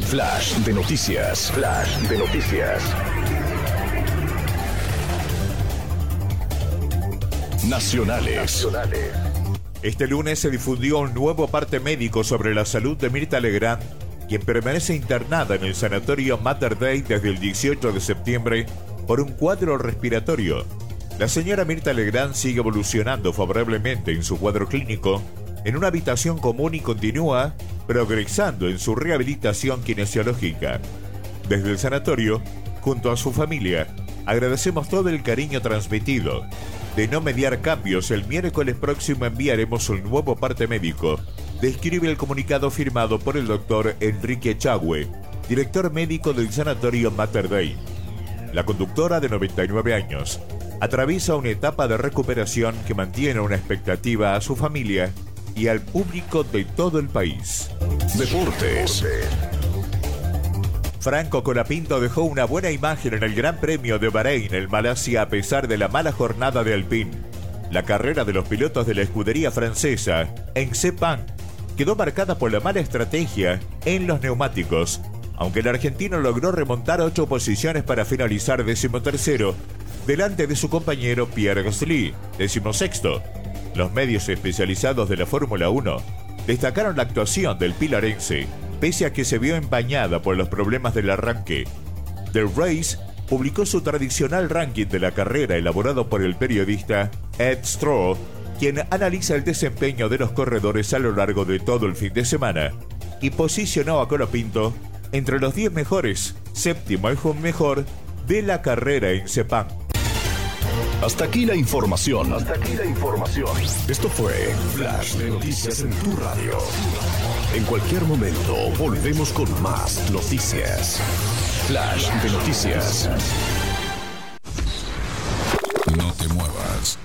Flash de noticias. Flash de noticias. Nacionales. Este lunes se difundió un nuevo parte médico sobre la salud de Mirta Legrand, quien permanece internada en el sanatorio Mater Dei desde el 18 de septiembre por un cuadro respiratorio. La señora Mirta Legrand sigue evolucionando favorablemente en su cuadro clínico en una habitación común y continúa progresando en su rehabilitación kinesiológica. Desde el sanatorio, junto a su familia, agradecemos todo el cariño transmitido. De no mediar cambios, el miércoles próximo enviaremos un nuevo parte médico, describe el comunicado firmado por el doctor Enrique Echagüe, director médico del sanatorio Mater Dei. La conductora de 99 años atraviesa una etapa de recuperación que mantiene una expectativa a su familia y al público de todo el país. Deportes. Franco Colapinto dejó una buena imagen en el Gran Premio de Bahrein, en Malasia, a pesar de la mala jornada de Alpine. La carrera de los pilotos de la escudería francesa en Sepang quedó marcada por la mala estrategia en los neumáticos, aunque el argentino logró remontar 8 posiciones para finalizar 13º, delante de su compañero Pierre Gasly, 16º. Los medios especializados de la Fórmula 1 destacaron la actuación del pilarense, pese a que se vio empañada por los problemas del arranque. The Race publicó su tradicional ranking de la carrera elaborado por el periodista Ed Straw, quien analiza el desempeño de los corredores a lo largo de todo el fin de semana, y posicionó a Colapinto entre los 10 mejores, séptimo y mejor, de la carrera en Sepang. Hasta aquí la información. Esto fue Flash de Noticias en tu radio. En cualquier momento volvemos con más noticias. Flash de Noticias. No te muevas.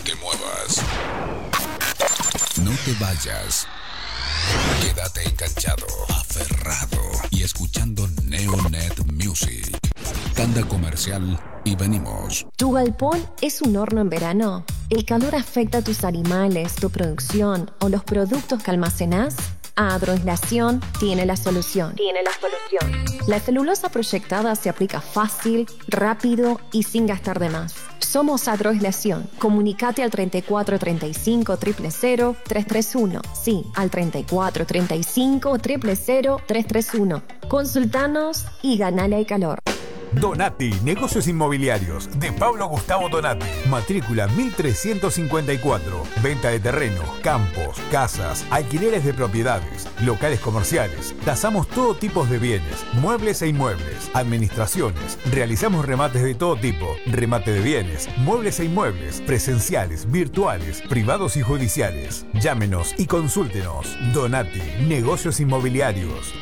No te vayas. Quédate enganchado, aferrado y escuchando Neonet Music. Tanda comercial y venimos. ¿Tu galpón es un horno en verano? ¿El calor afecta a tus animales, tu producción o los productos que almacenás? Agroaislación tiene la solución. La celulosa proyectada se aplica fácil, rápido y sin gastar de más. Somos Agroaislación. Comunicate al 34 35 000 331. Sí, al 34 35 000 331. Consultanos y ganale el calor. Donati, negocios inmobiliarios, de Pablo Gustavo Donati, matrícula 1354, venta de terrenos, campos, casas, alquileres de propiedades, locales comerciales, tasamos todo tipo de bienes, muebles e inmuebles, administraciones, realizamos remates de todo tipo, remate de bienes, muebles e inmuebles, presenciales, virtuales, privados y judiciales. Llámenos y consúltenos. Donati, negocios inmobiliarios,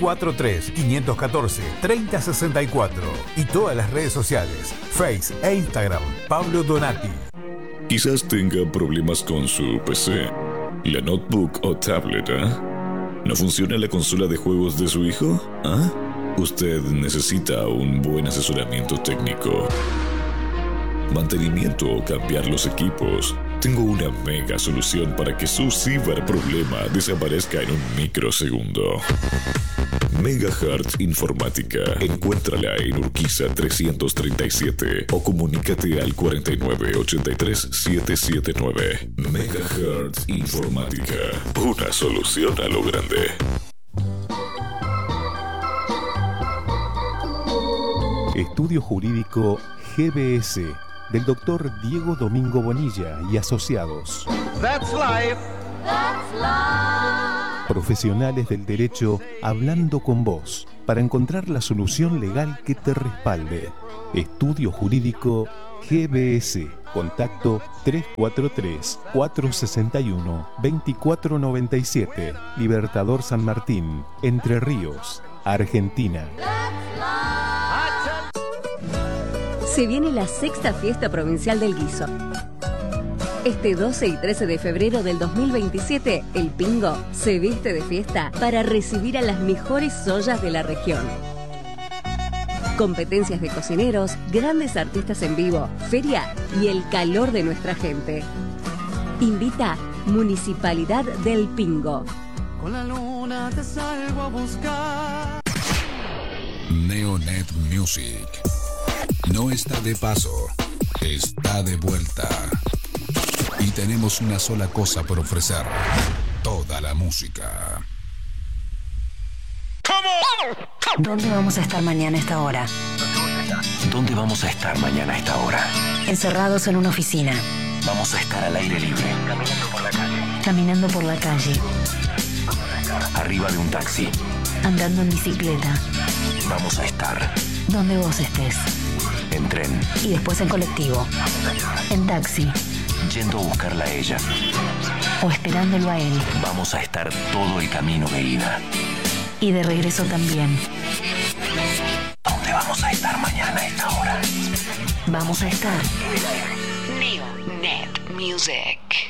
343-514-3064. Y todas las redes sociales, Face e Instagram, Pablo Donati. Quizás tenga problemas con su PC, la notebook o tablet, ¿No funciona la consola de juegos de su hijo? Usted necesita un buen asesoramiento técnico, mantenimiento o cambiar los equipos. Tengo una mega solución para que su ciberproblema desaparezca en un microsegundo. Megahertz Informática. Encuéntrala en Urquiza 337 o comunícate al 4983-779. Megahertz Informática. Una solución a lo grande. Estudio Jurídico GBS del doctor Diego Domingo Bonilla y asociados. That's life. Profesionales del derecho hablando con vos para encontrar la solución legal que te respalde. Estudio Jurídico GBS. Contacto 343-461-2497. Libertador San Martín, Entre Ríos, Argentina. Se viene la sexta fiesta provincial del guiso. Este 12 y 13 de febrero del 2027, el Pingo se viste de fiesta para recibir a las mejores ollas de la región. Competencias de cocineros, grandes artistas en vivo, feria y el calor de nuestra gente. Invita Municipalidad del Pingo. Con la luna te salgo a buscar. Neonet Music. No está de paso, está de vuelta. Y tenemos una sola cosa por ofrecer: toda la música. ¿Dónde vamos a estar mañana a esta hora? ¿Dónde vamos a estar mañana a esta hora? Encerrados en una oficina. Vamos a estar al aire libre. Caminando por la calle. Caminando por la calle. Arriba de un taxi. Andando en bicicleta. Vamos a estar donde vos estés. En tren. Y después en colectivo. En taxi. Yendo a buscarla a ella. O esperándolo a él. Vamos a estar todo el camino de ida. Y de regreso también. ¿Dónde vamos a estar mañana a esta hora? Vamos a estar Neonet Music.